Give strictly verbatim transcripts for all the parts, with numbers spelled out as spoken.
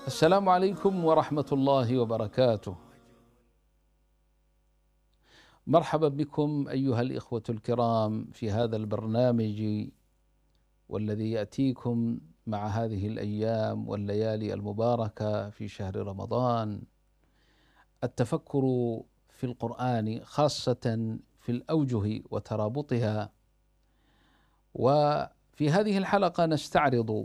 السلام عليكم ورحمة الله وبركاته. مرحبا بكم أيها الإخوة الكرام في هذا البرنامج والذي يأتيكم مع هذه الأيام والليالي المباركة في شهر رمضان، التفكر في القرآن خاصة في الأوجه وترابطها. وفي هذه الحلقة نستعرض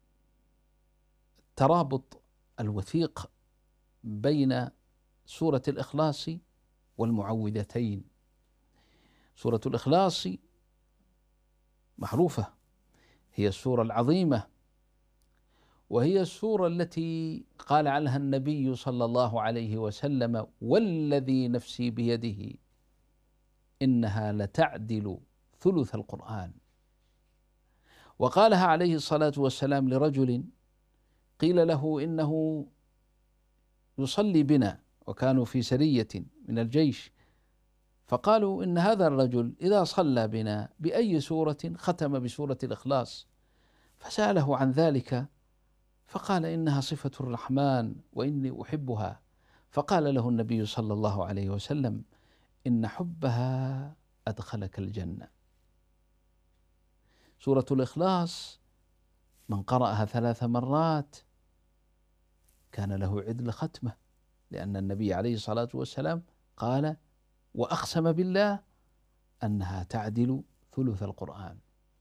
الترابط الوثيق بين سورة الإخلاص والمعوذتين. سورة الإخلاص معروفة، هي السورة العظيمة، وهي السورة التي قال عنها النبي صلى الله عليه وسلم: والذي نفسي بيده إنها لتعدل ثلث القرآن. وقالها عليه الصلاة والسلام لرجل قيل له إنه يصلي بنا، وكانوا في سرية من الجيش، فقالوا إن هذا الرجل إذا صلى بنا بأي سورة ختم بسورة الإخلاص، فسأله عن ذلك فقال: إنها صفة الرحمن وإني أحبها. فقال له النبي صلى الله عليه وسلم: إن حبها أدخلك الجنة. سورة الإخلاص من قرأها ثلاث مرات كان له عدل ختمة، لأن النبي عليه الصلاة والسلام قال وأقسم بالله أنها تعدل ثلث القرآن.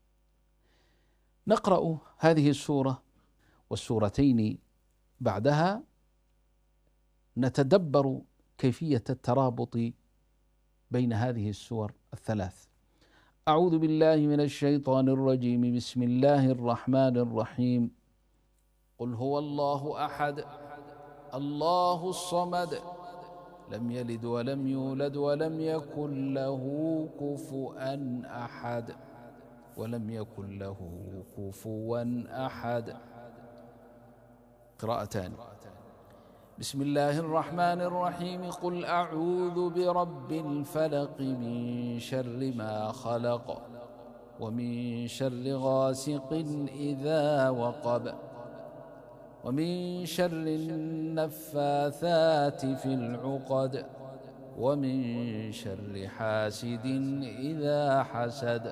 نقرأ هذه السورة والسورتين بعدها، نتدبر كيفية الترابط بين هذه السور الثلاث. أعوذ بالله من الشيطان الرجيم. بسم الله الرحمن الرحيم. قل هو الله أحد الله الصمد لم يلد ولم يولد ولم يكن له كفوا أحد ولم يكن له كفوا أحد. قراءتان. بسم الله الرحمن الرحيم. قل أعوذ برب الفلق من شر ما خلق ومن شر غاسق إذا وقب ومن شر النفاثات في العقد ومن شر حاسد إذا حسد.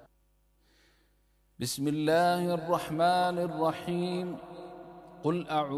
بسم الله الرحمن الرحيم. قل أعوذ